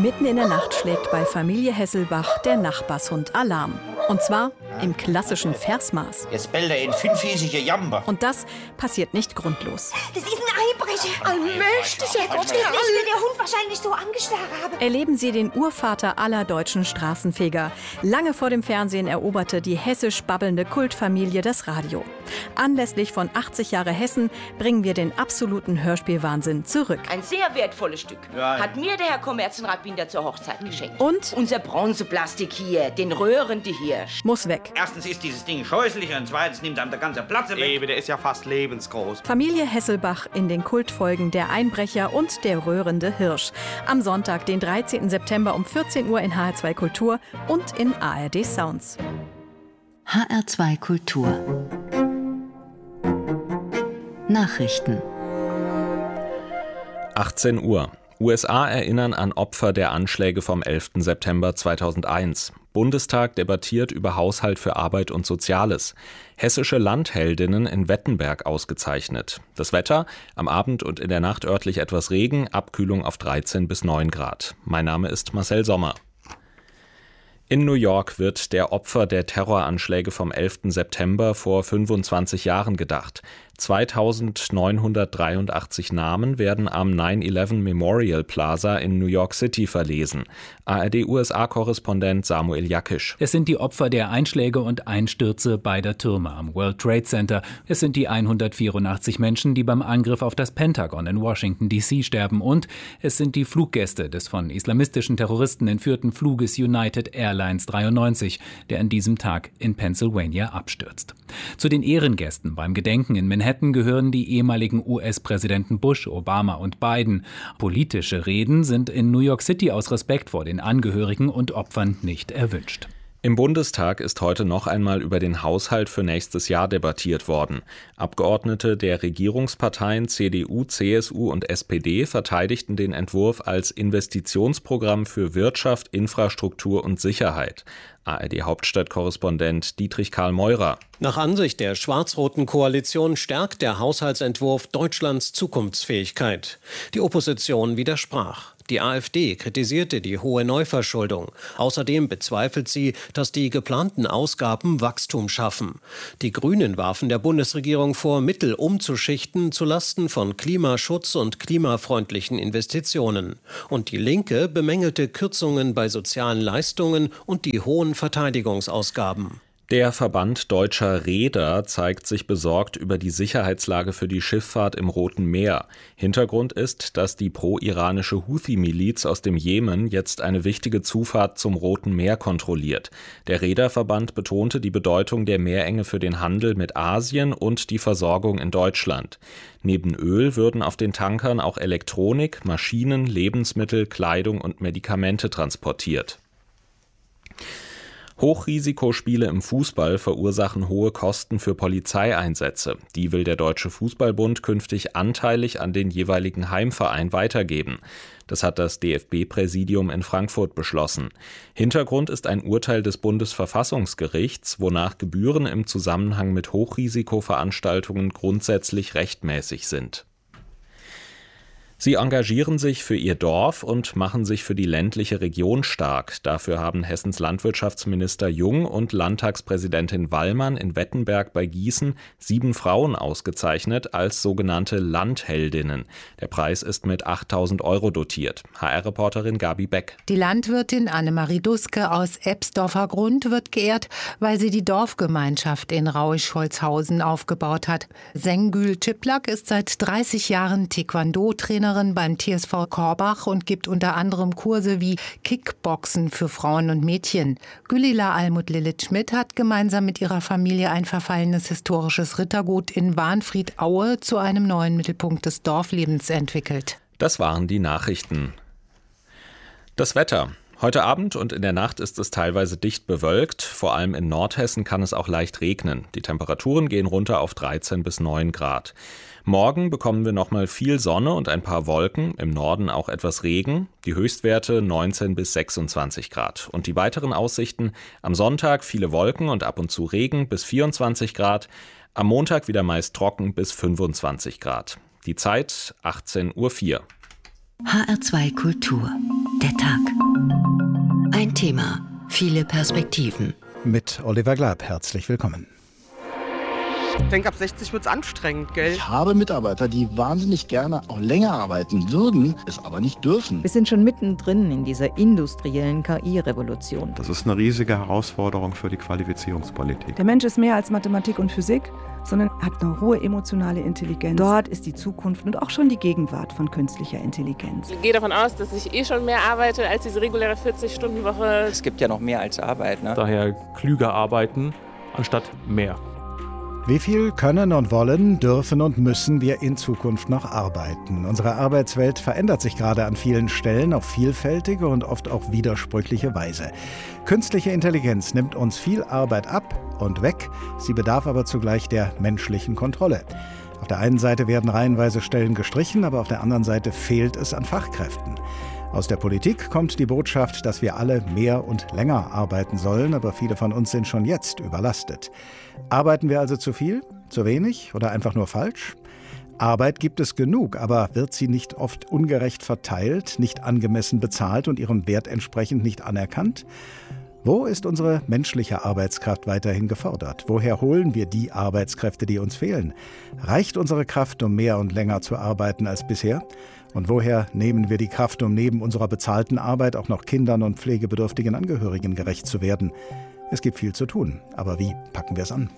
Mitten in der Nacht schlägt bei Familie Hesselbach der Nachbarshund Alarm. Und zwar im klassischen Versmaß. Jetzt bellt er in fünfhiesige Jamber. Und das passiert nicht grundlos. Das ist ein Einbrecher. Allmächtiger Gott, will der Hund wahrscheinlich so angestarrt haben. Erleben Sie den Urvater aller deutschen Straßenfeger. Lange vor dem Fernsehen eroberte die hessisch babbelnde Kultfamilie das Radio. Anlässlich von 80 Jahre Hessen bringen wir den absoluten Hörspielwahnsinn zurück. Ein sehr wertvolles Stück. Ja. Hat mir der Herr Kommerzienrat Binder zur Hochzeit geschenkt. Und? Unser Bronzeplastik hier, den röhrenden Hirsch. Muss weg. Erstens ist dieses Ding scheußlich und zweitens nimmt einem der ganze Platz weg. Eben, der ist ja fast lebensgroß. Familie Hesselbach in den Kultfolgen Der Einbrecher und Der röhrende Hirsch. Am Sonntag, den 13. September um 14 Uhr in HR2 Kultur und in ARD Sounds. HR2 Kultur. Nachrichten. 18 Uhr. USA erinnern an Opfer der Anschläge vom 11. September 2001. Bundestag debattiert über Haushalt für Arbeit und Soziales. Hessische Landheldinnen in Wettenberg ausgezeichnet. Das Wetter: am Abend und in der Nacht örtlich etwas Regen, Abkühlung auf 13 bis 9 Grad. Mein Name ist Marcel Sommer. In New York wird der Opfer der Terroranschläge vom 11. September vor 25 Jahren gedacht. 2983 Namen werden am 9/11 Memorial Plaza in New York City verlesen. ARD-USA-Korrespondent Samuel Jakisch. Es sind die Opfer der Einschläge und Einstürze beider Türme am World Trade Center. Es sind die 184 Menschen, die beim Angriff auf das Pentagon in Washington D.C. sterben. Und es sind die Fluggäste des von islamistischen Terroristen entführten Fluges United Airlines 93, der an diesem Tag in Pennsylvania abstürzt. Zu den Ehrengästen beim Gedenken in Manhattan gehören die ehemaligen US-Präsidenten Bush, Obama und Biden. Politische Reden sind in New York City aus Respekt vor den Angehörigen und Opfern nicht erwünscht. Im Bundestag ist heute noch einmal über den Haushalt für nächstes Jahr debattiert worden. Abgeordnete der Regierungsparteien CDU, CSU und SPD verteidigten den Entwurf als Investitionsprogramm für Wirtschaft, Infrastruktur und Sicherheit. ARD-Hauptstadtkorrespondent Dietrich Karl Meurer. Nach Ansicht der schwarz-roten Koalition stärkt der Haushaltsentwurf Deutschlands Zukunftsfähigkeit. Die Opposition widersprach. Die AfD kritisierte die hohe Neuverschuldung. Außerdem bezweifelt sie, dass die geplanten Ausgaben Wachstum schaffen. Die Grünen warfen der Bundesregierung vor, Mittel umzuschichten zulasten von Klimaschutz und klimafreundlichen Investitionen. Und die Linke bemängelte Kürzungen bei sozialen Leistungen und die hohen Verteidigungsausgaben. Der Verband Deutscher Reeder zeigt sich besorgt über die Sicherheitslage für die Schifffahrt im Roten Meer. Hintergrund ist, dass die pro-iranische Houthi-Miliz aus dem Jemen jetzt eine wichtige Zufahrt zum Roten Meer kontrolliert. Der Reederverband betonte die Bedeutung der Meerenge für den Handel mit Asien und die Versorgung in Deutschland. Neben Öl würden auf den Tankern auch Elektronik, Maschinen, Lebensmittel, Kleidung und Medikamente transportiert. Hochrisikospiele im Fußball verursachen hohe Kosten für Polizeieinsätze. Die will der Deutsche Fußballbund künftig anteilig an den jeweiligen Heimverein weitergeben. Das hat das DFB-Präsidium in Frankfurt beschlossen. Hintergrund ist ein Urteil des Bundesverfassungsgerichts, wonach Gebühren im Zusammenhang mit Hochrisikoveranstaltungen grundsätzlich rechtmäßig sind. Sie engagieren sich für ihr Dorf und machen sich für die ländliche Region stark. Dafür haben Hessens Landwirtschaftsminister Jung und Landtagspräsidentin Wallmann in Wettenberg bei Gießen 7 Frauen ausgezeichnet als sogenannte Landheldinnen. Der Preis ist mit 8.000 € dotiert. HR-Reporterin Gabi Beck. Die Landwirtin Annemarie Duske aus Ebsdorfer Grund wird geehrt, weil sie die Dorfgemeinschaft in Rauisch-Holzhausen aufgebaut hat. Sengül Çıplak ist seit 30 Jahren Taekwondo-Trainerin beim TSV Korbach und gibt unter anderem Kurse wie Kickboxen für Frauen und Mädchen. Gülila Almut-Lilith-Schmidt hat gemeinsam mit ihrer Familie ein verfallenes historisches Rittergut in Warnfried-Aue zu einem neuen Mittelpunkt des Dorflebens entwickelt. Das waren die Nachrichten. Das Wetter. Heute Abend und in der Nacht ist es teilweise dicht bewölkt. Vor allem in Nordhessen kann es auch leicht regnen. Die Temperaturen gehen runter auf 13 bis 9 Grad. Morgen bekommen wir nochmal viel Sonne und ein paar Wolken, im Norden auch etwas Regen. Die Höchstwerte 19 bis 26 Grad. Und die weiteren Aussichten: am Sonntag viele Wolken und ab und zu Regen bis 24 Grad. Am Montag wieder meist trocken bis 25 Grad. Die Zeit 18:04 Uhr. HR2 Kultur Der Tag. Ein Thema, viele Perspektiven. Mit Oliver Glab, herzlich willkommen. Ich denke, ab 60 wird es anstrengend, gell? Ich habe Mitarbeiter, die wahnsinnig gerne auch länger arbeiten würden, es aber nicht dürfen. Wir sind schon mittendrin in dieser industriellen KI-Revolution. Das ist eine riesige Herausforderung für die Qualifizierungspolitik. Der Mensch ist mehr als Mathematik und Physik, sondern hat eine hohe emotionale Intelligenz. Dort ist die Zukunft und auch schon die Gegenwart von künstlicher Intelligenz. Ich gehe davon aus, dass ich schon mehr arbeite als diese reguläre 40-Stunden-Woche. Es gibt ja noch mehr als Arbeit, ne? Daher klüger arbeiten anstatt mehr. Wie viel können und wollen, dürfen und müssen wir in Zukunft noch arbeiten? Unsere Arbeitswelt verändert sich gerade an vielen Stellen auf vielfältige und oft auch widersprüchliche Weise. Künstliche Intelligenz nimmt uns viel Arbeit ab und weg, sie bedarf aber zugleich der menschlichen Kontrolle. Auf der einen Seite werden reihenweise Stellen gestrichen, aber auf der anderen Seite fehlt es an Fachkräften. Aus der Politik kommt die Botschaft, dass wir alle mehr und länger arbeiten sollen, aber viele von uns sind schon jetzt überlastet. Arbeiten wir also zu viel, zu wenig oder einfach nur falsch? Arbeit gibt es genug, aber wird sie nicht oft ungerecht verteilt, nicht angemessen bezahlt und ihrem Wert entsprechend nicht anerkannt? Wo ist unsere menschliche Arbeitskraft weiterhin gefordert? Woher holen wir die Arbeitskräfte, die uns fehlen? Reicht unsere Kraft, um mehr und länger zu arbeiten als bisher? Und woher nehmen wir die Kraft, um neben unserer bezahlten Arbeit auch noch Kindern und pflegebedürftigen Angehörigen gerecht zu werden? Es gibt viel zu tun, aber wie packen wir es an?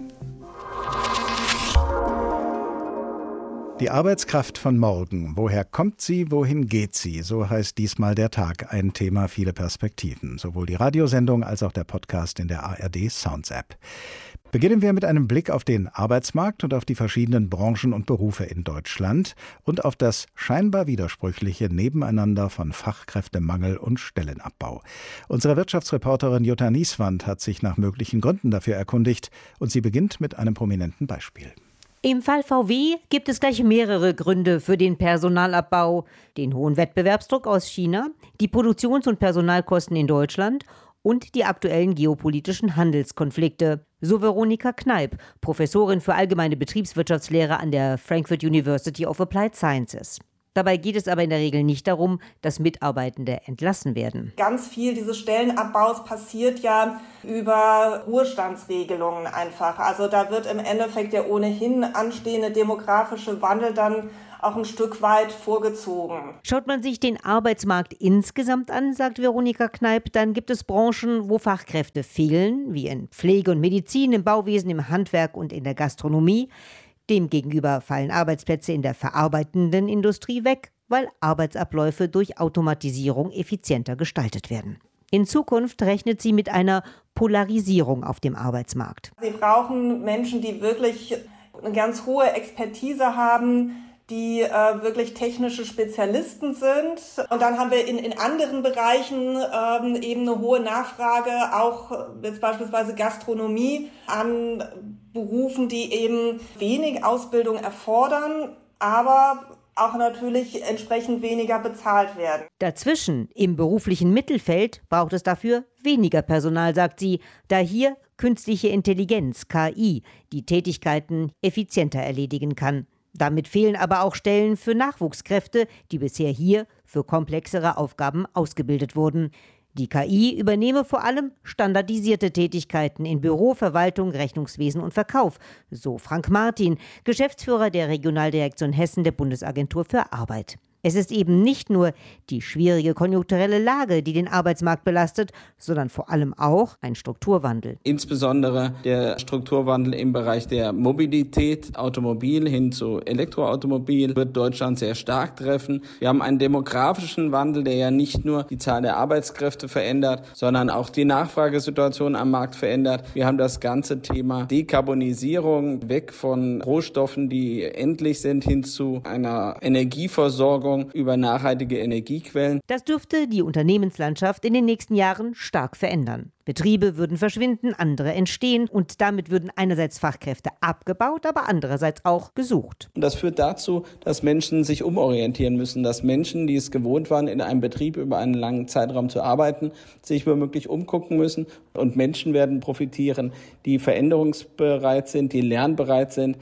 Die Arbeitskraft von morgen. Woher kommt sie, wohin geht sie? So heißt diesmal der Tag. Ein Thema, viele Perspektiven. Sowohl die Radiosendung als auch der Podcast in der ARD Sounds App. Beginnen wir mit einem Blick auf den Arbeitsmarkt und auf die verschiedenen Branchen und Berufe in Deutschland und auf das scheinbar widersprüchliche Nebeneinander von Fachkräftemangel und Stellenabbau. Unsere Wirtschaftsreporterin Jutta Nieswand hat sich nach möglichen Gründen dafür erkundigt und sie beginnt mit einem prominenten Beispiel. Im Fall VW gibt es gleich mehrere Gründe für den Personalabbau. Den hohen Wettbewerbsdruck aus China, die Produktions- und Personalkosten in Deutschland und die aktuellen geopolitischen Handelskonflikte. So Veronika Kneip, Professorin für allgemeine Betriebswirtschaftslehre an der Frankfurt University of Applied Sciences. Dabei geht es aber in der Regel nicht darum, dass Mitarbeitende entlassen werden. Ganz viel dieses Stellenabbaus passiert ja über Ruhestandsregelungen einfach. Also da wird im Endeffekt der ohnehin anstehende demografische Wandel dann auch ein Stück weit vorgezogen. Schaut man sich den Arbeitsmarkt insgesamt an, sagt Veronika Kneip, dann gibt es Branchen, wo Fachkräfte fehlen, wie in Pflege und Medizin, im Bauwesen, im Handwerk und in der Gastronomie. Demgegenüber fallen Arbeitsplätze in der verarbeitenden Industrie weg, weil Arbeitsabläufe durch Automatisierung effizienter gestaltet werden. In Zukunft rechnet sie mit einer Polarisierung auf dem Arbeitsmarkt. Sie brauchen Menschen, die wirklich eine ganz hohe Expertise haben, die wirklich technische Spezialisten sind. Und dann haben wir in anderen Bereichen eben eine hohe Nachfrage, auch jetzt beispielsweise Gastronomie, an Berufen, die eben wenig Ausbildung erfordern, aber auch natürlich entsprechend weniger bezahlt werden. Dazwischen, im beruflichen Mittelfeld, braucht es dafür weniger Personal, sagt sie, da hier künstliche Intelligenz, KI, die Tätigkeiten effizienter erledigen kann. Damit fehlen aber auch Stellen für Nachwuchskräfte, die bisher hier für komplexere Aufgaben ausgebildet wurden. Die KI übernehme vor allem standardisierte Tätigkeiten in Büro, Verwaltung, Rechnungswesen und Verkauf, so Frank Martin, Geschäftsführer der Regionaldirektion Hessen der Bundesagentur für Arbeit. Es ist eben nicht nur die schwierige konjunkturelle Lage, die den Arbeitsmarkt belastet, sondern vor allem auch ein Strukturwandel. Insbesondere der Strukturwandel im Bereich der Mobilität, Automobil hin zu Elektroautomobil, wird Deutschland sehr stark treffen. Wir haben einen demografischen Wandel, der ja nicht nur die Zahl der Arbeitskräfte verändert, sondern auch die Nachfragesituation am Markt verändert. Wir haben das ganze Thema Dekarbonisierung, weg von Rohstoffen, die endlich sind, hin zu einer Energieversorgung über nachhaltige Energiequellen. Das dürfte die Unternehmenslandschaft in den nächsten Jahren stark verändern. Betriebe würden verschwinden, andere entstehen und damit würden einerseits Fachkräfte abgebaut, aber andererseits auch gesucht. Und das führt dazu, dass Menschen sich umorientieren müssen, dass Menschen, die es gewohnt waren, in einem Betrieb über einen langen Zeitraum zu arbeiten, sich womöglich umgucken müssen. Und Menschen werden profitieren, die veränderungsbereit sind, die lernbereit sind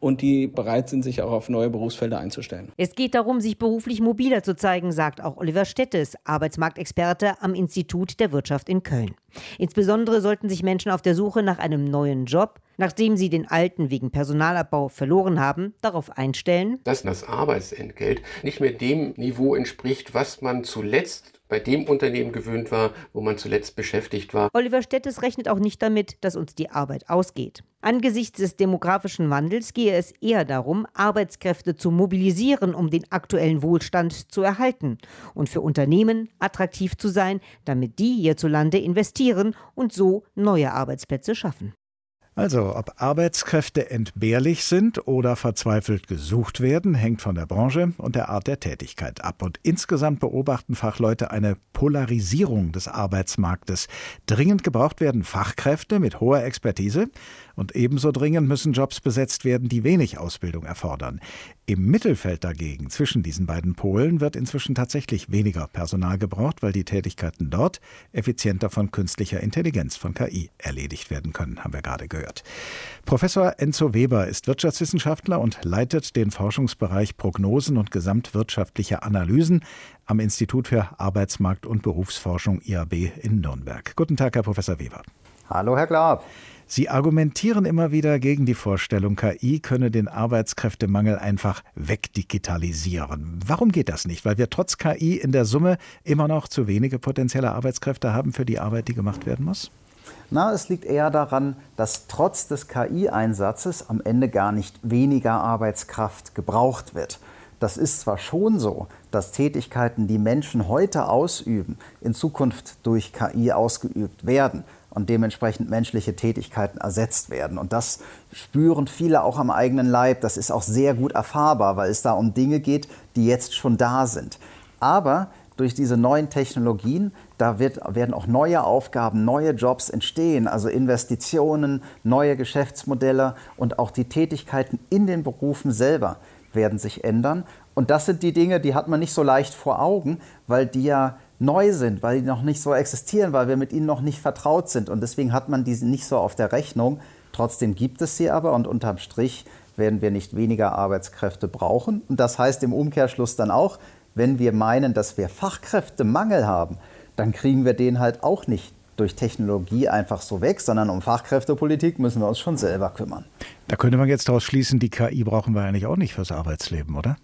und die bereit sind, sich auch auf neue Berufsfelder einzustellen. Es geht darum, sich beruflich mobiler zu zeigen, sagt auch Oliver Stettes, Arbeitsmarktexperte am Institut der Wirtschaft in Köln. Insbesondere sollten sich Menschen auf der Suche nach einem neuen Job, nachdem sie den alten wegen Personalabbau verloren haben, darauf einstellen, dass das Arbeitsentgelt nicht mehr dem Niveau entspricht, was man zuletzt bei dem Unternehmen gewöhnt war, wo man zuletzt beschäftigt war. Oliver Stettes rechnet auch nicht damit, dass uns die Arbeit ausgeht. Angesichts des demografischen Wandels gehe es eher darum, Arbeitskräfte zu mobilisieren, um den aktuellen Wohlstand zu erhalten und für Unternehmen attraktiv zu sein, damit die hierzulande investieren und so neue Arbeitsplätze schaffen. Also, ob Arbeitskräfte entbehrlich sind oder verzweifelt gesucht werden, hängt von der Branche und der Art der Tätigkeit ab. Und insgesamt beobachten Fachleute eine Polarisierung des Arbeitsmarktes. Dringend gebraucht werden Fachkräfte mit hoher Expertise und ebenso dringend müssen Jobs besetzt werden, die wenig Ausbildung erfordern. Im Mittelfeld dagegen, zwischen diesen beiden Polen, wird inzwischen tatsächlich weniger Personal gebraucht, weil die Tätigkeiten dort effizienter von künstlicher Intelligenz, von KI, erledigt werden können, haben wir gerade gehört. Professor Enzo Weber ist Wirtschaftswissenschaftler und leitet den Forschungsbereich Prognosen und gesamtwirtschaftliche Analysen am Institut für Arbeitsmarkt- und Berufsforschung IAB in Nürnberg. Guten Tag, Herr Professor Weber. Hallo, Herr Glab. Sie argumentieren immer wieder gegen die Vorstellung, KI könne den Arbeitskräftemangel einfach wegdigitalisieren. Warum geht das nicht? Weil wir trotz KI in der Summe immer noch zu wenige potenzielle Arbeitskräfte haben für die Arbeit, die gemacht werden muss? Na, es liegt eher daran, dass trotz des KI-Einsatzes am Ende gar nicht weniger Arbeitskraft gebraucht wird. Das ist zwar schon so, dass Tätigkeiten, die Menschen heute ausüben, in Zukunft durch KI ausgeübt werden und dementsprechend menschliche Tätigkeiten ersetzt werden. Und das spüren viele auch am eigenen Leib. Das ist auch sehr gut erfahrbar, weil es da um Dinge geht, die jetzt schon da sind. Aber durch diese neuen Technologien, da werden auch neue Aufgaben, neue Jobs entstehen, also Investitionen, neue Geschäftsmodelle und auch die Tätigkeiten in den Berufen selber werden sich ändern. Und das sind die Dinge, die hat man nicht so leicht vor Augen, weil die ja neu sind, weil die noch nicht so existieren, weil wir mit ihnen noch nicht vertraut sind. Und deswegen hat man diese nicht so auf der Rechnung. Trotzdem gibt es sie aber und unterm Strich werden wir nicht weniger Arbeitskräfte brauchen. Und das heißt im Umkehrschluss dann auch, wenn wir meinen, dass wir Fachkräftemangel haben, dann kriegen wir den halt auch nicht durch Technologie einfach so weg, sondern um Fachkräftepolitik müssen wir uns schon selber kümmern. Da könnte man jetzt daraus schließen, die KI brauchen wir eigentlich auch nicht fürs Arbeitsleben, oder?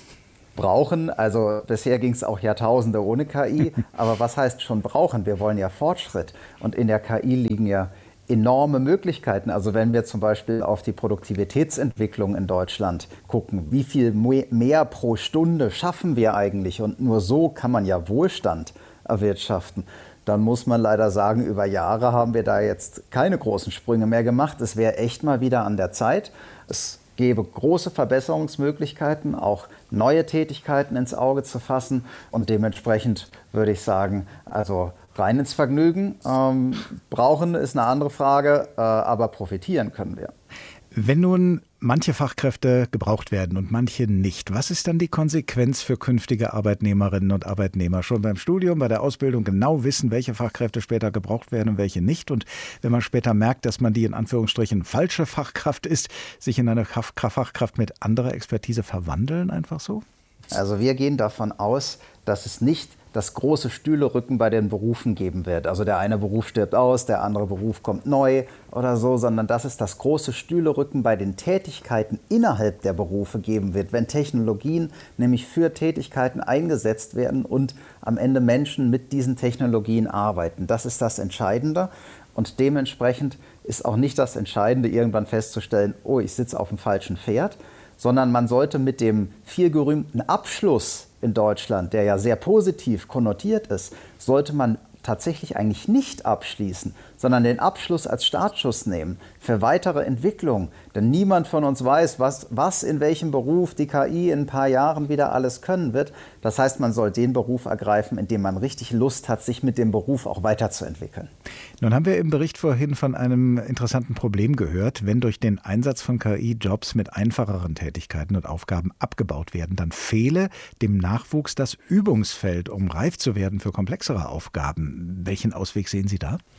Brauchen, also bisher ging es auch Jahrtausende ohne KI, aber was heißt schon brauchen? Wir wollen ja Fortschritt und in der KI liegen ja enorme Möglichkeiten. Also wenn wir zum Beispiel auf die Produktivitätsentwicklung in Deutschland gucken, wie viel mehr pro Stunde schaffen wir eigentlich und nur so kann man ja Wohlstand erwirtschaften, dann muss man leider sagen, über Jahre haben wir da jetzt keine großen Sprünge mehr gemacht. Es wäre echt mal wieder an der Zeit. Es gäbe große Verbesserungsmöglichkeiten, auch neue Tätigkeiten ins Auge zu fassen. Und dementsprechend würde ich sagen, also rein ins Vergnügen. Brauchen ist eine andere Frage, aber profitieren können wir. Wenn nun manche Fachkräfte gebraucht werden und manche nicht, was ist dann die Konsequenz für künftige Arbeitnehmerinnen und Arbeitnehmer? Schon beim Studium, bei der Ausbildung genau wissen, welche Fachkräfte später gebraucht werden und welche nicht. Und wenn man später merkt, dass man die in Anführungsstrichen falsche Fachkraft ist, sich in eine Fachkraft mit anderer Expertise verwandeln, einfach so? Also wir gehen davon aus, dass es nicht das große Stühlerücken bei den Berufen geben wird. Also der eine Beruf stirbt aus, der andere Beruf kommt neu oder so, sondern dass es das große Stühlerücken bei den Tätigkeiten innerhalb der Berufe geben wird, wenn Technologien nämlich für Tätigkeiten eingesetzt werden und am Ende Menschen mit diesen Technologien arbeiten. Das ist das Entscheidende und dementsprechend ist auch nicht das Entscheidende, irgendwann festzustellen, oh, ich sitze auf dem falschen Pferd, sondern man sollte mit dem vielgerühmten Abschluss in Deutschland, der ja sehr positiv konnotiert ist, sollte man tatsächlich eigentlich nicht abschließen, sondern den Abschluss als Startschuss nehmen für weitere Entwicklung. Denn niemand von uns weiß, was in welchem Beruf die KI in ein paar Jahren wieder alles können wird. Das heißt, man soll den Beruf ergreifen, in dem man richtig Lust hat, sich mit dem Beruf auch weiterzuentwickeln. Nun haben wir im Bericht vorhin von einem interessanten Problem gehört. Wenn durch den Einsatz von KI Jobs mit einfacheren Tätigkeiten und Aufgaben abgebaut werden, dann fehle dem Nachwuchs das Übungsfeld, um reif zu werden für komplexere Aufgaben. Welchen Ausweg sehen Sie da? Nun, im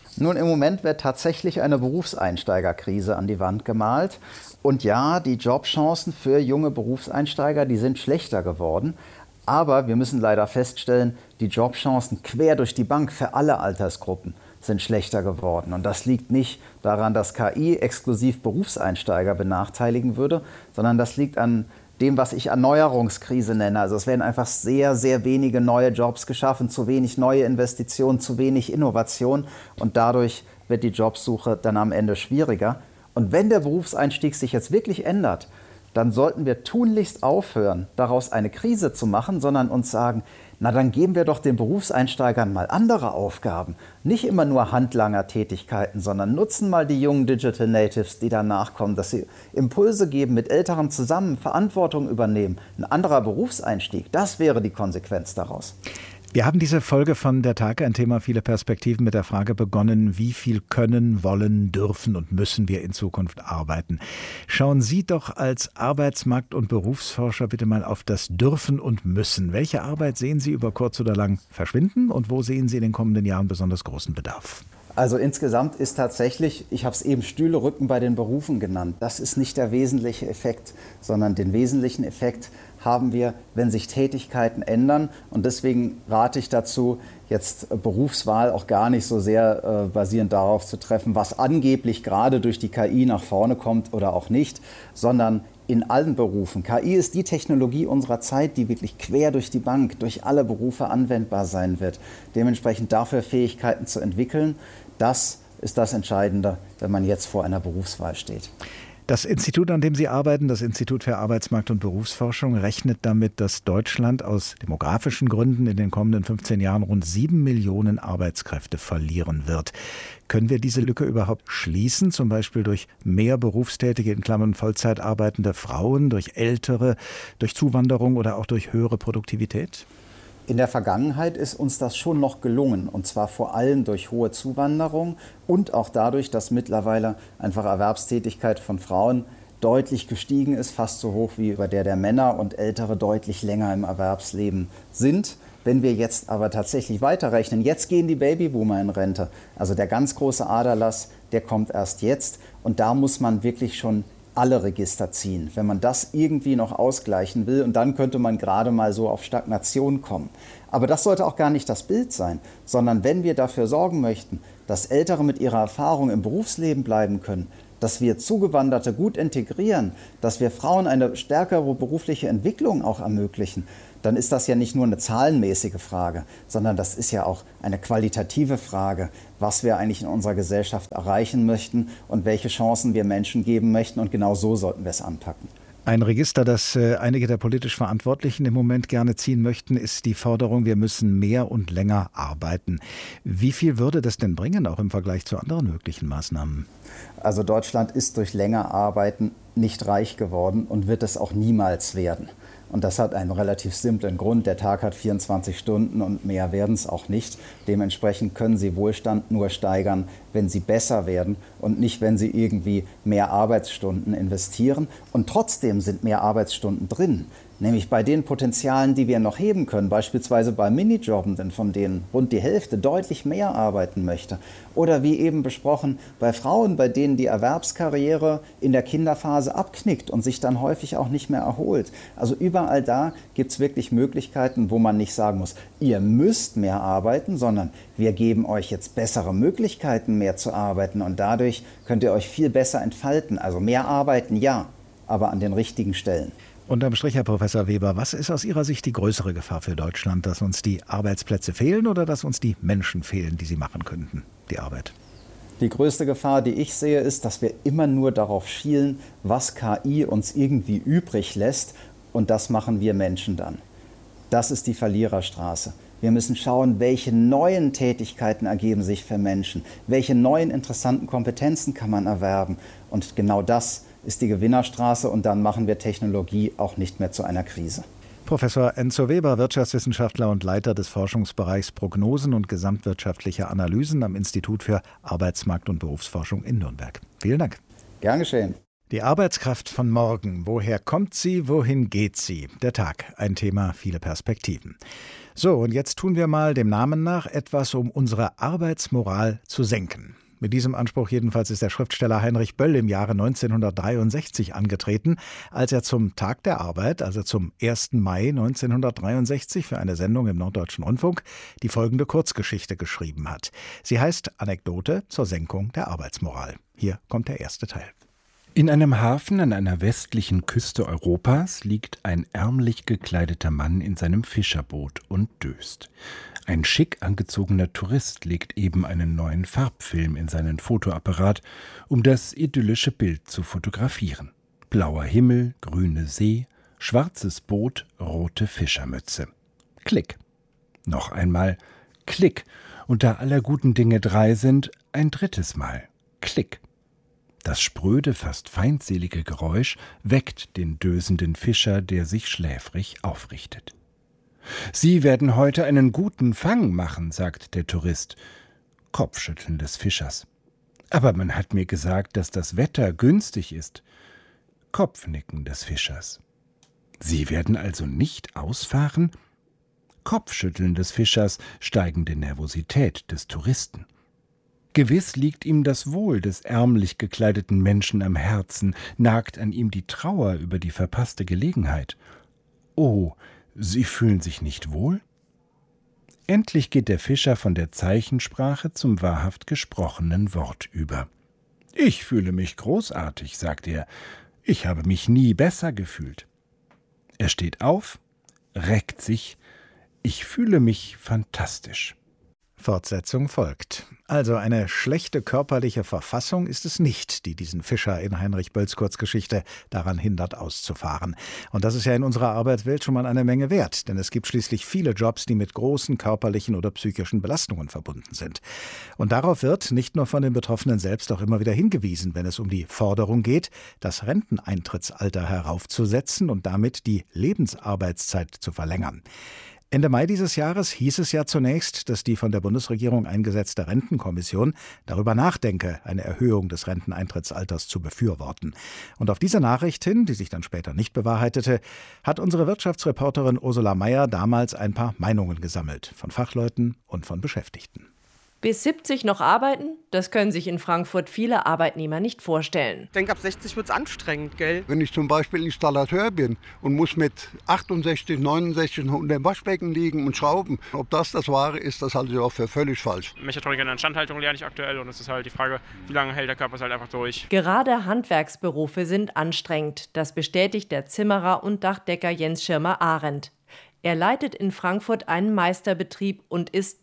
Moment wird tatsächlich eine Berufseinsteigerkrise an die Wand gemalt. Und ja, die Jobchancen für junge Berufseinsteiger, die sind schlechter geworden. Aber wir müssen leider feststellen, die Jobchancen quer durch die Bank für alle Altersgruppen sind schlechter geworden. Und das liegt nicht daran, dass KI exklusiv Berufseinsteiger benachteiligen würde, sondern das liegt an dem, was ich Erneuerungskrise nenne. Also es werden einfach sehr, sehr wenige neue Jobs geschaffen, zu wenig neue Investitionen, zu wenig Innovation. Und dadurch wird die Jobsuche dann am Ende schwieriger. Und wenn der Berufseinstieg sich jetzt wirklich ändert, dann sollten wir tunlichst aufhören, daraus eine Krise zu machen, sondern uns sagen, na dann geben wir doch den Berufseinsteigern mal andere Aufgaben. Nicht immer nur Handlanger-Tätigkeiten, sondern nutzen mal die jungen Digital Natives, die danach kommen, dass sie Impulse geben, mit Älteren zusammen Verantwortung übernehmen. Ein anderer Berufseinstieg, das wäre die Konsequenz daraus. Wir haben diese Folge von Der Tag, ein Thema viele Perspektiven, mit der Frage begonnen, wie viel können, wollen, dürfen und müssen wir in Zukunft arbeiten. Schauen Sie doch als Arbeitsmarkt- und Berufsforscher bitte mal auf das Dürfen und Müssen. Welche Arbeit sehen Sie über kurz oder lang verschwinden und wo sehen Sie in den kommenden Jahren besonders großen Bedarf? Also insgesamt ist tatsächlich, ich habe es eben Stühlerücken bei den Berufen genannt, das ist nicht der wesentliche Effekt, sondern den wesentlichen Effekt haben wir, wenn sich Tätigkeiten ändern. Und deswegen rate ich dazu, jetzt Berufswahl auch gar nicht so sehr basierend darauf zu treffen, was angeblich gerade durch die KI nach vorne kommt oder auch nicht, sondern in allen Berufen. KI ist die Technologie unserer Zeit, die wirklich quer durch die Bank, durch alle Berufe anwendbar sein wird. Dementsprechend dafür Fähigkeiten zu entwickeln, das ist das Entscheidende, wenn man jetzt vor einer Berufswahl steht. Das Institut, an dem Sie arbeiten, das Institut für Arbeitsmarkt- und Berufsforschung, rechnet damit, dass Deutschland aus demografischen Gründen in den kommenden 15 Jahren rund 7 Millionen Arbeitskräfte verlieren wird. Können wir diese Lücke überhaupt schließen, zum Beispiel durch mehr berufstätige, in Klammern Vollzeit arbeitende Frauen, durch Ältere, durch Zuwanderung oder auch durch höhere Produktivität? In der Vergangenheit ist uns das schon noch gelungen, und zwar vor allem durch hohe Zuwanderung und auch dadurch, dass mittlerweile einfach Erwerbstätigkeit von Frauen deutlich gestiegen ist, fast so hoch wie bei der Männer, und Ältere deutlich länger im Erwerbsleben sind. Wenn wir jetzt aber tatsächlich weiterrechnen, jetzt gehen die Babyboomer in Rente, also der ganz große Aderlass, der kommt erst jetzt, und da muss man wirklich schon alle Register ziehen, wenn man das irgendwie noch ausgleichen will, und dann könnte man gerade mal so auf Stagnation kommen. Aber das sollte auch gar nicht das Bild sein, sondern wenn wir dafür sorgen möchten, dass Ältere mit ihrer Erfahrung im Berufsleben bleiben können, dass wir Zugewanderte gut integrieren, dass wir Frauen eine stärkere berufliche Entwicklung auch ermöglichen, dann ist das ja nicht nur eine zahlenmäßige Frage, sondern das ist ja auch eine qualitative Frage, was wir eigentlich in unserer Gesellschaft erreichen möchten und welche Chancen wir Menschen geben möchten. Und genau so sollten wir es anpacken. Ein Register, das einige der politisch Verantwortlichen im Moment gerne ziehen möchten, ist die Forderung, wir müssen mehr und länger arbeiten. Wie viel würde das denn bringen, auch im Vergleich zu anderen möglichen Maßnahmen? Also Deutschland ist durch länger Arbeiten nicht reich geworden und wird es auch niemals werden. Und das hat einen relativ simplen Grund. Der Tag hat 24 Stunden und mehr werden es auch nicht. Dementsprechend können Sie Wohlstand nur steigern, wenn Sie besser werden und nicht, wenn Sie irgendwie mehr Arbeitsstunden investieren. Und trotzdem sind mehr Arbeitsstunden drin. Nämlich bei den Potenzialen, die wir noch heben können, beispielsweise bei Minijobbenden, von denen rund die Hälfte deutlich mehr arbeiten möchte. Oder wie eben besprochen, bei Frauen, bei denen die Erwerbskarriere in der Kinderphase abknickt und sich dann häufig auch nicht mehr erholt. Also überall da gibt es wirklich Möglichkeiten, wo man nicht sagen muss, ihr müsst mehr arbeiten, sondern wir geben euch jetzt bessere Möglichkeiten, mehr zu arbeiten. Und dadurch könnt ihr euch viel besser entfalten. Also mehr arbeiten, ja, aber an den richtigen Stellen. Unterm Strich, Herr Professor Weber, was ist aus Ihrer Sicht die größere Gefahr für Deutschland? Dass uns die Arbeitsplätze fehlen oder dass uns die Menschen fehlen, die sie machen könnten, die Arbeit? Die größte Gefahr, die ich sehe, ist, dass wir immer nur darauf schielen, was KI uns irgendwie übrig lässt, und das machen wir Menschen dann. Das ist die Verliererstraße. Wir müssen schauen, welche neuen Tätigkeiten ergeben sich für Menschen, welche neuen interessanten Kompetenzen kann man erwerben, und genau das ist die Gewinnerstraße, und dann machen wir Technologie auch nicht mehr zu einer Krise. Professor Enzo Weber, Wirtschaftswissenschaftler und Leiter des Forschungsbereichs Prognosen und gesamtwirtschaftliche Analysen am Institut für Arbeitsmarkt- und Berufsforschung in Nürnberg. Vielen Dank. Gern geschehen. Die Arbeitskraft von morgen. Woher kommt sie? Wohin geht sie? Der Tag. Ein Thema, viele Perspektiven. So, und jetzt tun wir mal dem Namen nach etwas, um unsere Arbeitsmoral zu senken. Mit diesem Anspruch jedenfalls ist der Schriftsteller Heinrich Böll im Jahre 1963 angetreten, als er zum Tag der Arbeit, also zum 1. Mai 1963, für eine Sendung im Norddeutschen Rundfunk die folgende Kurzgeschichte geschrieben hat. Sie heißt Anekdote zur Senkung der Arbeitsmoral. Hier kommt der erste Teil. In einem Hafen an einer westlichen Küste Europas liegt ein ärmlich gekleideter Mann in seinem Fischerboot und döst. Ein schick angezogener Tourist legt eben einen neuen Farbfilm in seinen Fotoapparat, um das idyllische Bild zu fotografieren. Blauer Himmel, grüne See, schwarzes Boot, rote Fischermütze. Klick. Noch einmal Klick. Und da aller guten Dinge 3 sind, ein drittes Mal. Klick. Das spröde, fast feindselige Geräusch weckt den dösenden Fischer, der sich schläfrig aufrichtet. »Sie werden heute einen guten Fang machen«, sagt der Tourist. Kopfschütteln des Fischers. »Aber man hat mir gesagt, dass das Wetter günstig ist.« Kopfnicken des Fischers. »Sie werden also nicht ausfahren?« Kopfschütteln des Fischers, steigende Nervosität des Touristen. Gewiss liegt ihm das Wohl des ärmlich gekleideten Menschen am Herzen, nagt an ihm die Trauer über die verpasste Gelegenheit. »Oh, Sie fühlen sich nicht wohl?« Endlich geht der Fischer von der Zeichensprache zum wahrhaft gesprochenen Wort über. »Ich fühle mich großartig«, sagt er. »Ich habe mich nie besser gefühlt.« Er steht auf, reckt sich. »Ich fühle mich fantastisch.« Fortsetzung folgt. Also eine schlechte körperliche Verfassung ist es nicht, die diesen Fischer in Heinrich Bölls Kurzgeschichte daran hindert, auszufahren. Und das ist ja in unserer Arbeitswelt schon mal eine Menge wert, denn es gibt schließlich viele Jobs, die mit großen körperlichen oder psychischen Belastungen verbunden sind. Und darauf wird nicht nur von den Betroffenen selbst auch immer wieder hingewiesen, wenn es um die Forderung geht, das Renteneintrittsalter heraufzusetzen und damit die Lebensarbeitszeit zu verlängern. Ende Mai dieses Jahres hieß es ja zunächst, dass die von der Bundesregierung eingesetzte Rentenkommission darüber nachdenke, eine Erhöhung des Renteneintrittsalters zu befürworten. Und auf diese Nachricht hin, die sich dann später nicht bewahrheitete, hat unsere Wirtschaftsreporterin Ursula Mayer damals ein paar Meinungen gesammelt, von Fachleuten und von Beschäftigten. Bis 70 noch arbeiten? Das können sich in Frankfurt viele Arbeitnehmer nicht vorstellen. Ich denke, ab 60 wird es anstrengend, gell? Wenn ich zum Beispiel Installateur bin und muss mit 68, 69 unter dem Waschbecken liegen und schrauben, ob das Wahre ist, das halte ich auch für völlig falsch. Mechatronik in der Instandhaltung lerne ich aktuell und es ist halt die Frage, wie lange hält der Körper es halt einfach durch. Gerade Handwerksberufe sind anstrengend. Das bestätigt der Zimmerer und Dachdecker Jens Schirmer-Arendt. Er leitet in Frankfurt einen Meisterbetrieb und ist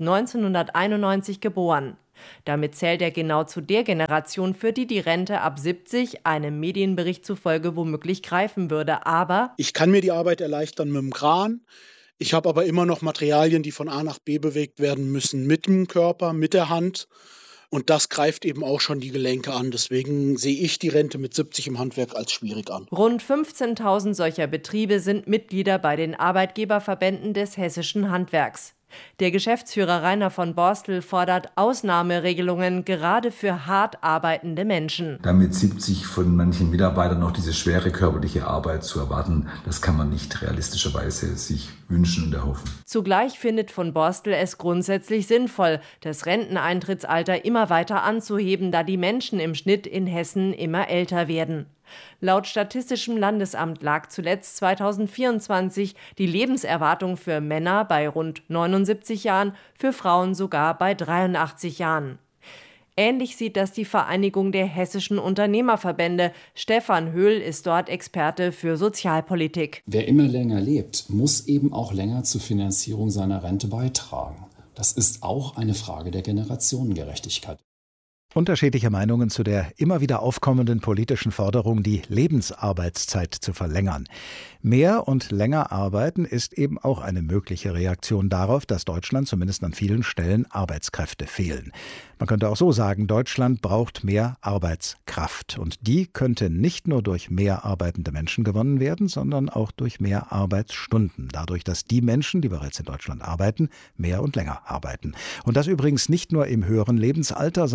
1991 geboren. Damit zählt er genau zu der Generation, für die die Rente ab 70 einem Medienbericht zufolge womöglich greifen würde. Aber ich kann mir die Arbeit erleichtern mit dem Kran. Ich habe aber immer noch Materialien, die von A nach B bewegt werden müssen, mit dem Körper, mit der Hand. Und das greift eben auch schon die Gelenke an. Deswegen sehe ich die Rente mit 70 im Handwerk als schwierig an. Rund 15.000 solcher Betriebe sind Mitglieder bei den Arbeitgeberverbänden des hessischen Handwerks. Der Geschäftsführer Rainer von Borstel fordert Ausnahmeregelungen gerade für hart arbeitende Menschen. Damit 70 von manchen Mitarbeitern noch diese schwere körperliche Arbeit zu erwarten, das kann man nicht realistischerweise sich wünschen und erhoffen. Zugleich findet von Borstel es grundsätzlich sinnvoll, das Renteneintrittsalter immer weiter anzuheben, da die Menschen im Schnitt in Hessen immer älter werden. Laut Statistischem Landesamt lag zuletzt 2024 die Lebenserwartung für Männer bei rund 79 Jahren, für Frauen sogar bei 83 Jahren. Ähnlich sieht das die Vereinigung der hessischen Unternehmerverbände. Stefan Höhl ist dort Experte für Sozialpolitik. Wer immer länger lebt, muss eben auch länger zur Finanzierung seiner Rente beitragen. Das ist auch eine Frage der Generationengerechtigkeit. Unterschiedliche Meinungen zu der immer wieder aufkommenden politischen Forderung, die Lebensarbeitszeit zu verlängern. Mehr und länger arbeiten ist eben auch eine mögliche Reaktion darauf, dass Deutschland zumindest an vielen Stellen Arbeitskräfte fehlen. Man könnte auch so sagen, Deutschland braucht mehr Arbeitskraft. Und die könnte nicht nur durch mehr arbeitende Menschen gewonnen werden, sondern auch durch mehr Arbeitsstunden. Dadurch, dass die Menschen, die bereits in Deutschland arbeiten, mehr und länger arbeiten. Und das übrigens nicht nur im höheren Lebensalter, sondern auch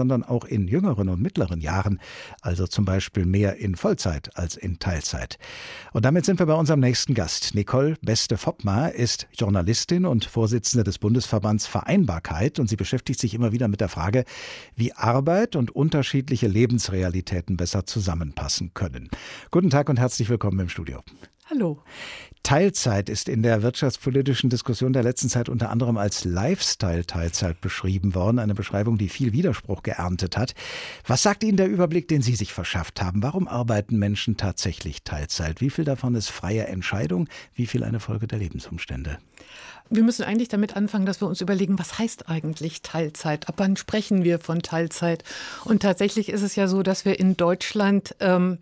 auch in jüngeren und mittleren Jahren, also zum Beispiel mehr in Vollzeit als in Teilzeit. Und damit sind wir bei unserem nächsten Gast. Nicole Beste-Vopma ist Journalistin und Vorsitzende des Bundesverbands Vereinbarkeit und sie beschäftigt sich immer wieder mit der Frage, wie Arbeit und unterschiedliche Lebensrealitäten besser zusammenpassen können. Guten Tag und herzlich willkommen im Studio. Hallo. Teilzeit ist in der wirtschaftspolitischen Diskussion der letzten Zeit unter anderem als Lifestyle-Teilzeit beschrieben worden. Eine Beschreibung, die viel Widerspruch geerntet hat. Was sagt Ihnen der Überblick, den Sie sich verschafft haben? Warum arbeiten Menschen tatsächlich Teilzeit? Wie viel davon ist freie Entscheidung? Wie viel eine Folge der Lebensumstände? Wir müssen eigentlich damit anfangen, dass wir uns überlegen, was heißt eigentlich Teilzeit? Ab wann sprechen wir von Teilzeit? Und tatsächlich ist es ja so, dass wir in Deutschland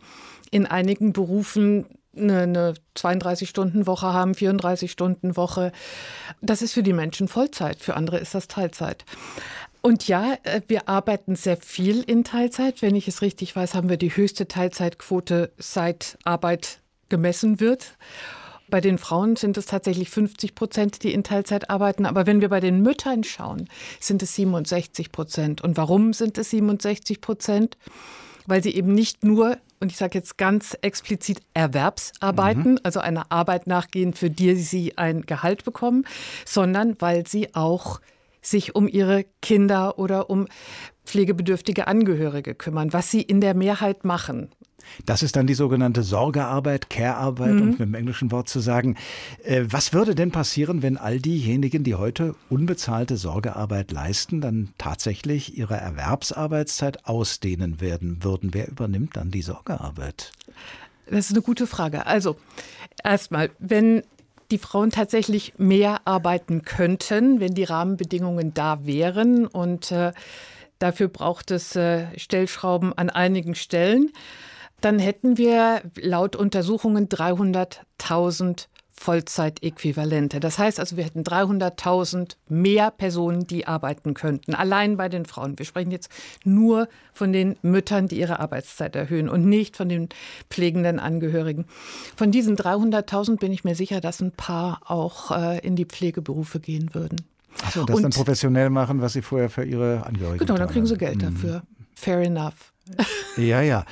in einigen Berufen eine 32-Stunden-Woche haben, 34-Stunden-Woche. Das ist für die Menschen Vollzeit, für andere ist das Teilzeit. Und ja, wir arbeiten sehr viel in Teilzeit. Wenn ich es richtig weiß, haben wir die höchste Teilzeitquote, seit Arbeit gemessen wird. Bei den Frauen sind es tatsächlich 50%, die in Teilzeit arbeiten. Aber wenn wir bei den Müttern schauen, sind es 67%. Und warum sind es 67%? Weil sie eben nicht nur, und ich sage jetzt ganz explizit, Erwerbsarbeiten, also einer Arbeit nachgehen, für die sie ein Gehalt bekommen, sondern weil sie auch sich um ihre Kinder oder um pflegebedürftige Angehörige kümmern, was sie in der Mehrheit machen. Das ist dann die sogenannte Sorgearbeit, Care-Arbeit, um mit dem englischen Wort zu sagen. Was würde denn passieren, wenn all diejenigen, die heute unbezahlte Sorgearbeit leisten, dann tatsächlich ihre Erwerbsarbeitszeit ausdehnen werden würden? Wer übernimmt dann die Sorgearbeit? Das ist eine gute Frage. Also erstmal, wenn die Frauen tatsächlich mehr arbeiten könnten, wenn die Rahmenbedingungen da wären und dafür braucht es Stellschrauben an einigen Stellen, dann hätten wir laut Untersuchungen 300.000 Vollzeitäquivalente. Das heißt also, wir hätten 300.000 mehr Personen, die arbeiten könnten, allein bei den Frauen. Wir sprechen jetzt nur von den Müttern, die ihre Arbeitszeit erhöhen und nicht von den pflegenden Angehörigen. Von diesen 300.000 bin ich mir sicher, dass ein paar auch in die Pflegeberufe gehen würden. Achso, das dann professionell machen, was sie vorher für ihre Angehörigen Genau, dann kriegen sie Geld dafür. Fair enough. Ja.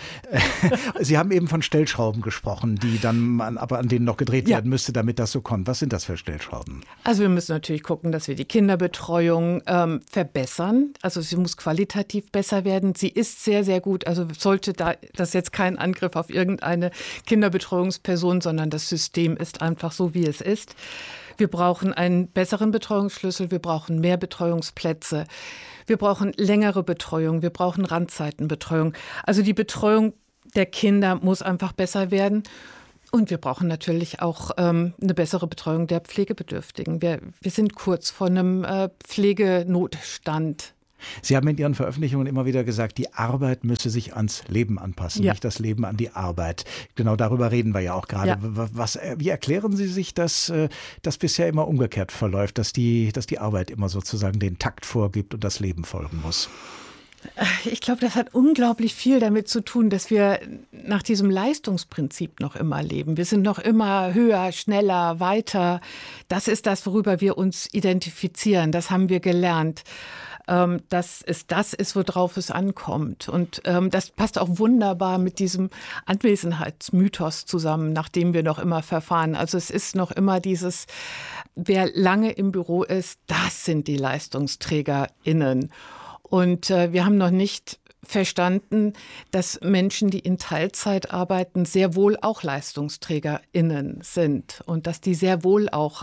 Sie haben eben von Stellschrauben gesprochen, die dann aber an denen noch gedreht werden müsste, damit das so kommt. Was sind das für Stellschrauben? Also wir müssen natürlich gucken, dass wir die Kinderbetreuung verbessern. Also sie muss qualitativ besser werden. Sie ist sehr, sehr gut. Also sollte das jetzt kein Angriff auf irgendeine Kinderbetreuungsperson, sondern das System ist einfach so, wie es ist. Wir brauchen einen besseren Betreuungsschlüssel, wir brauchen mehr Betreuungsplätze, wir brauchen längere Betreuung, wir brauchen Randzeitenbetreuung. Also die Betreuung der Kinder muss einfach besser werden. Und wir brauchen natürlich auch eine bessere Betreuung der Pflegebedürftigen. Wir sind kurz vor einem Pflegenotstand. Sie haben in Ihren Veröffentlichungen immer wieder gesagt, die Arbeit müsse sich ans Leben anpassen, nicht das Leben an die Arbeit. Genau darüber reden wir ja auch gerade. Ja. Wie erklären Sie sich, dass das bisher immer umgekehrt verläuft, dass die Arbeit immer sozusagen den Takt vorgibt und das Leben folgen muss? Ich glaube, das hat unglaublich viel damit zu tun, dass wir nach diesem Leistungsprinzip noch immer leben. Wir sind noch immer höher, schneller, weiter. Das ist das, worüber wir uns identifizieren. Das haben wir gelernt. Dass es das ist, worauf es ankommt. Und das passt auch wunderbar mit diesem Anwesenheitsmythos zusammen, nach dem wir noch immer verfahren. Also es ist noch immer dieses, wer lange im Büro ist, das sind die LeistungsträgerInnen. Und wir haben noch nicht verstanden, dass Menschen, die in Teilzeit arbeiten, sehr wohl auch LeistungsträgerInnen sind und dass die sehr wohl auch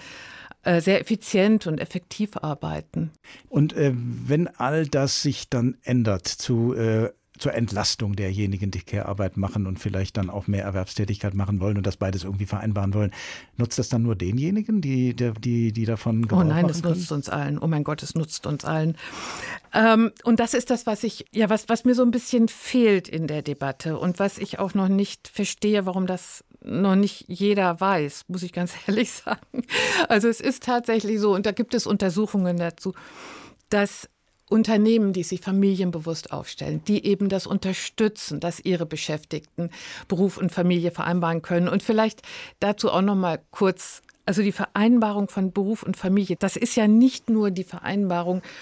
sehr effizient und effektiv arbeiten. Und wenn all das sich dann ändert zur Entlastung derjenigen, die Care-Arbeit machen und vielleicht dann auch mehr Erwerbstätigkeit machen wollen und das beides irgendwie vereinbaren wollen, nutzt das dann nur denjenigen, die davon Gebrauch machen können? Oh nein, es nutzt uns allen. Oh mein Gott, es nutzt uns allen. Und das ist das, was mir so ein bisschen fehlt in der Debatte und was ich auch noch nicht verstehe, warum das noch nicht jeder weiß, muss ich ganz ehrlich sagen. Also es ist tatsächlich so, und da gibt es Untersuchungen dazu, dass Unternehmen, die sich familienbewusst aufstellen, die eben das unterstützen, dass ihre Beschäftigten Beruf und Familie vereinbaren können. Und vielleicht dazu auch noch mal kurz, also die Vereinbarung von Beruf und Familie, das ist ja nicht nur die Vereinbarung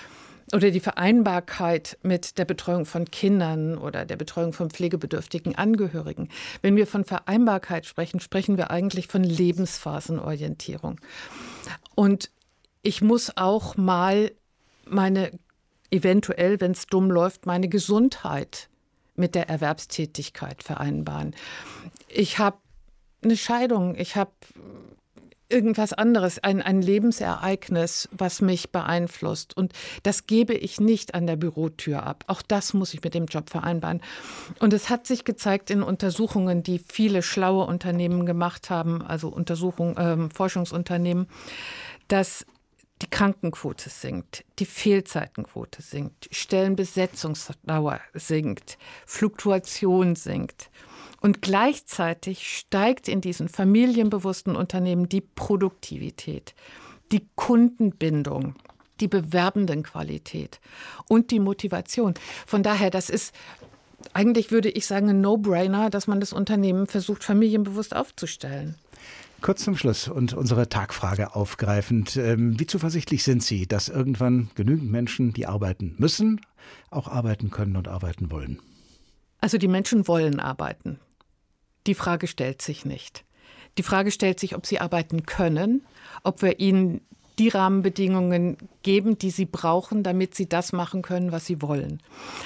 oder die Vereinbarkeit mit der Betreuung von Kindern oder der Betreuung von pflegebedürftigen Angehörigen. Wenn wir von Vereinbarkeit sprechen, sprechen wir eigentlich von Lebensphasenorientierung. Und ich muss auch mal eventuell, wenn es dumm läuft, meine Gesundheit mit der Erwerbstätigkeit vereinbaren. Ich habe eine Scheidung, ich habe irgendwas anderes, ein Lebensereignis, was mich beeinflusst. Und das gebe ich nicht an der Bürotür ab. Auch das muss ich mit dem Job vereinbaren. Und es hat sich gezeigt in Untersuchungen, die viele schlaue Unternehmen gemacht haben, also Forschungsunternehmen, dass die Krankenquote sinkt, die Fehlzeitenquote sinkt, Stellenbesetzungsdauer sinkt, Fluktuation sinkt. Und gleichzeitig steigt in diesen familienbewussten Unternehmen die Produktivität, die Kundenbindung, die Bewerbendenqualität und die Motivation. Von daher, das ist eigentlich, würde ich sagen, ein No-Brainer, dass man das Unternehmen versucht, familienbewusst aufzustellen. Kurz zum Schluss und unsere Tagfrage aufgreifend. Wie zuversichtlich sind Sie, dass irgendwann genügend Menschen, die arbeiten müssen, auch arbeiten können und arbeiten wollen? Also die Menschen wollen arbeiten. Die Frage stellt sich nicht. Die Frage stellt sich, ob sie arbeiten können, ob wir ihnen die Rahmenbedingungen geben, die sie brauchen, damit sie das machen können, was sie wollen.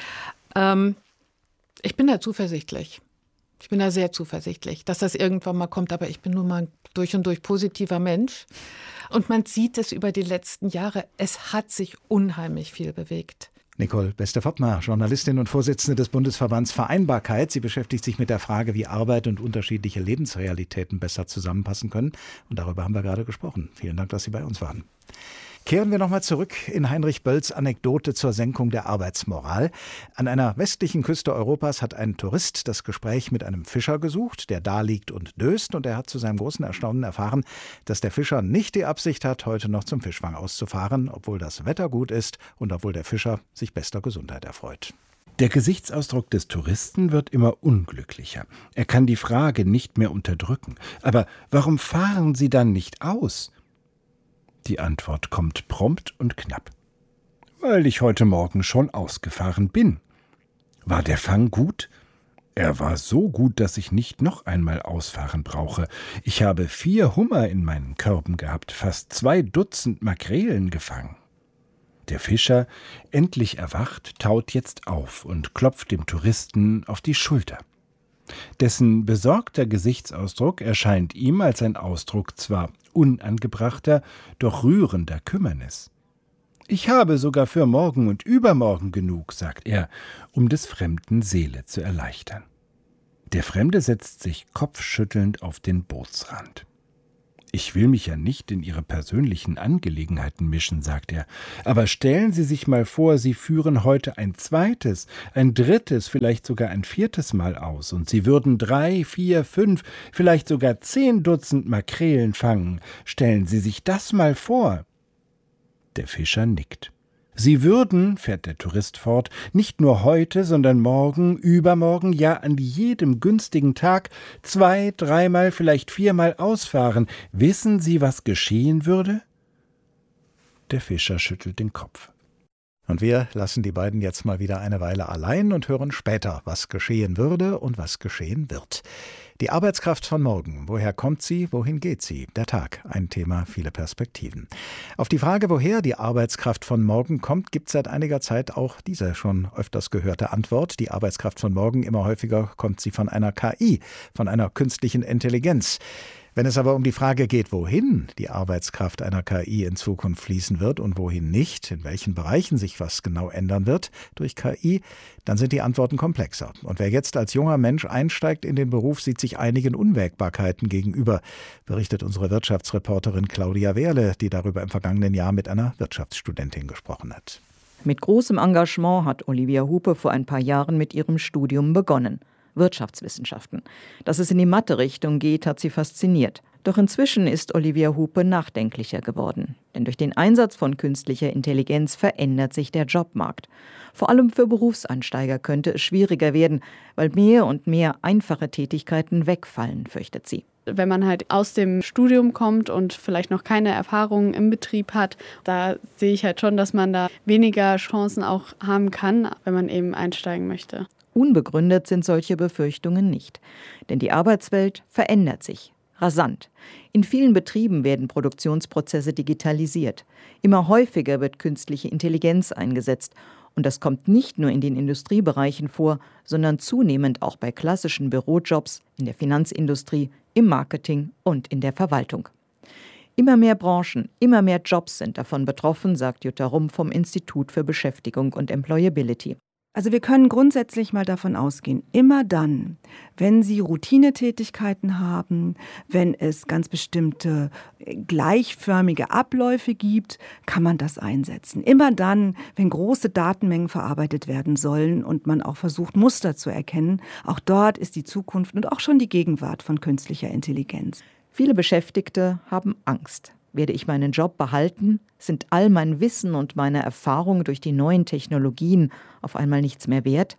Ich bin da zuversichtlich. Ich bin da sehr zuversichtlich, dass das irgendwann mal kommt. Aber ich bin nun mal durch und durch positiver Mensch. Und man sieht es über die letzten Jahre. Es hat sich unheimlich viel bewegt. Nicole Beste-Voppmer, Journalistin und Vorsitzende des Bundesverbands Vereinbarkeit. Sie beschäftigt sich mit der Frage, wie Arbeit und unterschiedliche Lebensrealitäten besser zusammenpassen können. Und darüber haben wir gerade gesprochen. Vielen Dank, dass Sie bei uns waren. Kehren wir nochmal zurück in Heinrich Bölls Anekdote zur Senkung der Arbeitsmoral. An einer westlichen Küste Europas hat ein Tourist das Gespräch mit einem Fischer gesucht, der da liegt und döst. Und er hat zu seinem großen Erstaunen erfahren, dass der Fischer nicht die Absicht hat, heute noch zum Fischfang auszufahren, obwohl das Wetter gut ist und obwohl der Fischer sich bester Gesundheit erfreut. Der Gesichtsausdruck des Touristen wird immer unglücklicher. Er kann die Frage nicht mehr unterdrücken. Aber warum fahren Sie dann nicht aus? Die Antwort kommt prompt und knapp. Weil ich heute Morgen schon ausgefahren bin. War der Fang gut? Er war so gut, dass ich nicht noch einmal ausfahren brauche. Ich habe 4 Hummer in meinen Körben gehabt, fast 2 Dutzend Makrelen gefangen. Der Fischer, endlich erwacht, taut jetzt auf und klopft dem Touristen auf die Schulter. Dessen besorgter Gesichtsausdruck erscheint ihm als ein Ausdruck zwar unangebrachter, doch rührender Kümmernis. »Ich habe sogar für morgen und übermorgen genug«, sagt er, um des Fremden Seele zu erleichtern. Der Fremde setzt sich kopfschüttelnd auf den Bootsrand. »Ich will mich ja nicht in Ihre persönlichen Angelegenheiten mischen«, sagt er, »aber stellen Sie sich mal vor, Sie führen heute ein 2., ein 3., vielleicht sogar ein 4. Mal aus und Sie würden 3, 4, 5, vielleicht sogar 10 Dutzend Makrelen fangen. Stellen Sie sich das mal vor.« Der Fischer nickt. »Sie würden«, fährt der Tourist fort, »nicht nur heute, sondern morgen, übermorgen, ja an jedem günstigen Tag 2, 3 Mal, vielleicht 4 Mal ausfahren. Wissen Sie, was geschehen würde?« Der Fischer schüttelt den Kopf. Und wir lassen die beiden jetzt mal wieder eine Weile allein und hören später, was geschehen würde und was geschehen wird. Die Arbeitskraft von morgen. Woher kommt sie? Wohin geht sie? Der Tag. Ein Thema, viele Perspektiven. Auf die Frage, woher die Arbeitskraft von morgen kommt, gibt es seit einiger Zeit auch diese schon öfters gehörte Antwort. Die Arbeitskraft von morgen, immer häufiger kommt sie von einer KI, von einer künstlichen Intelligenz. Wenn es aber um die Frage geht, wohin die Arbeitskraft einer KI in Zukunft fließen wird und wohin nicht, in welchen Bereichen sich was genau ändern wird durch KI, dann sind die Antworten komplexer. Und wer jetzt als junger Mensch einsteigt in den Beruf, sieht sich einigen Unwägbarkeiten gegenüber, berichtet unsere Wirtschaftsreporterin Claudia Wehrle, die darüber im vergangenen Jahr mit einer Wirtschaftsstudentin gesprochen hat. Mit großem Engagement hat Olivia Hupe vor ein paar Jahren mit ihrem Studium begonnen. Wirtschaftswissenschaften. Dass es in die Mathe-Richtung geht, hat sie fasziniert. Doch inzwischen ist Olivia Hupe nachdenklicher geworden. Denn durch den Einsatz von künstlicher Intelligenz verändert sich der Jobmarkt. Vor allem für Berufseinsteiger könnte es schwieriger werden, weil mehr und mehr einfache Tätigkeiten wegfallen, fürchtet sie. Wenn man halt aus dem Studium kommt und vielleicht noch keine Erfahrungen im Betrieb hat, da sehe ich halt schon, dass man da weniger Chancen auch haben kann, wenn man eben einsteigen möchte. Unbegründet sind solche Befürchtungen nicht. Denn die Arbeitswelt verändert sich. Rasant. In vielen Betrieben werden Produktionsprozesse digitalisiert. Immer häufiger wird künstliche Intelligenz eingesetzt. Und das kommt nicht nur in den Industriebereichen vor, sondern zunehmend auch bei klassischen Bürojobs, in der Finanzindustrie, im Marketing und in der Verwaltung. Immer mehr Branchen, immer mehr Jobs sind davon betroffen, sagt Jutta Rump vom Institut für Beschäftigung und Employability. Also wir können grundsätzlich mal davon ausgehen, immer dann, wenn Sie Routinetätigkeiten haben, wenn es ganz bestimmte gleichförmige Abläufe gibt, kann man das einsetzen. Immer dann, wenn große Datenmengen verarbeitet werden sollen und man auch versucht, Muster zu erkennen, auch dort ist die Zukunft und auch schon die Gegenwart von künstlicher Intelligenz. Viele Beschäftigte haben Angst. Werde ich meinen Job behalten? Sind all mein Wissen und meine Erfahrung durch die neuen Technologien auf einmal nichts mehr wert?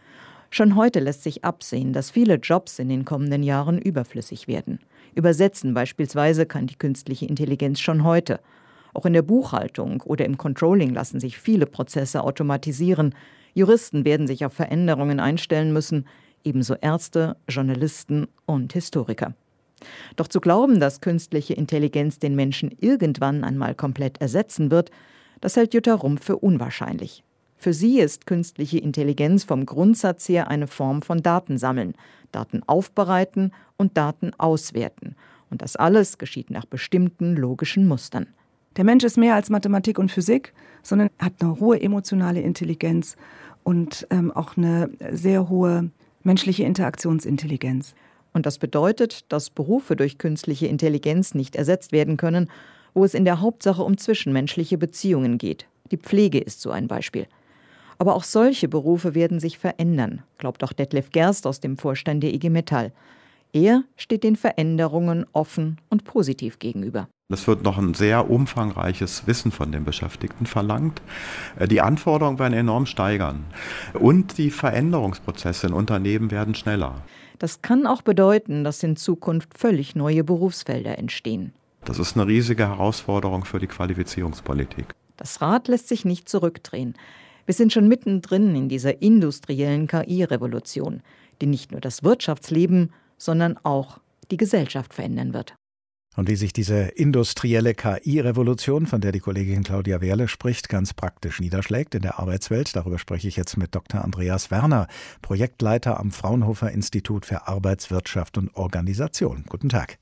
Schon heute lässt sich absehen, dass viele Jobs in den kommenden Jahren überflüssig werden. Übersetzen beispielsweise kann die künstliche Intelligenz schon heute. Auch in der Buchhaltung oder im Controlling lassen sich viele Prozesse automatisieren. Juristen werden sich auf Veränderungen einstellen müssen, ebenso Ärzte, Journalisten und Historiker. Doch zu glauben, dass künstliche Intelligenz den Menschen irgendwann einmal komplett ersetzen wird, das hält Jutta Rump für unwahrscheinlich. Für sie ist künstliche Intelligenz vom Grundsatz her eine Form von Datensammeln, Daten aufbereiten und Daten auswerten. Und das alles geschieht nach bestimmten logischen Mustern. Der Mensch ist mehr als Mathematik und Physik, sondern hat eine hohe emotionale Intelligenz und auch eine sehr hohe menschliche Interaktionsintelligenz. Und das bedeutet, dass Berufe durch künstliche Intelligenz nicht ersetzt werden können, wo es in der Hauptsache um zwischenmenschliche Beziehungen geht. Die Pflege ist so ein Beispiel. Aber auch solche Berufe werden sich verändern, glaubt auch Detlef Gerst aus dem Vorstand der IG Metall. Er steht den Veränderungen offen und positiv gegenüber. Es wird noch ein sehr umfangreiches Wissen von den Beschäftigten verlangt. Die Anforderungen werden enorm steigern. Und die Veränderungsprozesse in Unternehmen werden schneller. Das kann auch bedeuten, dass in Zukunft völlig neue Berufsfelder entstehen. Das ist eine riesige Herausforderung für die Qualifizierungspolitik. Das Rad lässt sich nicht zurückdrehen. Wir sind schon mittendrin in dieser industriellen KI-Revolution, die nicht nur das Wirtschaftsleben, sondern auch die Gesellschaft verändern wird. Und wie sich diese industrielle KI-Revolution, von der die Kollegin Claudia Wehrle spricht, ganz praktisch niederschlägt in der Arbeitswelt, darüber spreche ich jetzt mit Dr. Andreas Werner, Projektleiter am Fraunhofer Institut für Arbeitswirtschaft und Organisation. Guten Tag.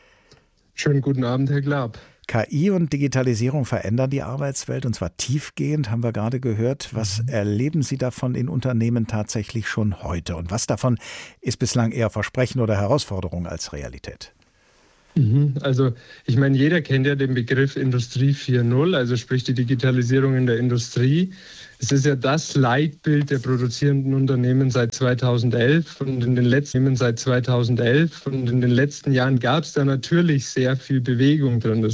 Schönen guten Abend, Herr Glab. KI und Digitalisierung verändern die Arbeitswelt, und zwar tiefgehend, haben wir gerade gehört. Was erleben Sie davon in Unternehmen tatsächlich schon heute? Und was davon ist bislang eher Versprechen oder Herausforderung als Realität? Also ich meine, jeder kennt ja den Begriff Industrie 4.0, also sprich die Digitalisierung in der Industrie. Es ist ja das Leitbild der produzierenden Unternehmen seit 2011 und in den letzten Jahren gab es da natürlich sehr viel Bewegung drin. Das